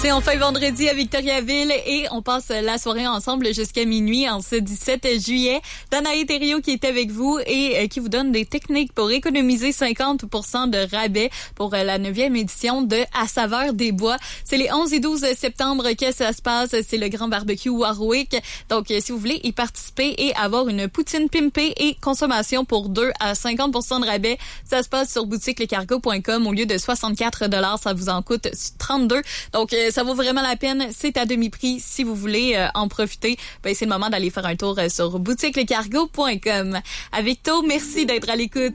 C'est enfin vendredi à Victoriaville et on passe la soirée ensemble jusqu'à minuit en ce 17 juillet. Danae Thériault qui est avec vous et qui vous donne des techniques pour économiser 50% de rabais pour la 9e édition de À saveur des bois. C'est les 11 et 12 septembre que ça se passe. C'est le grand barbecue Warwick. Donc, si vous voulez y participer et avoir une poutine pimpée et consommation pour 2 à 50% de rabais, ça se passe sur boutiquelecargo.com. Au lieu de 64 $, ça vous en coûte 32. Donc, ça vaut vraiment la peine. C'est à demi-prix. Si vous voulez en profiter, ben, c'est le moment d'aller faire un tour sur boutiquelecargo.com. À Victo, merci d'être à l'écoute.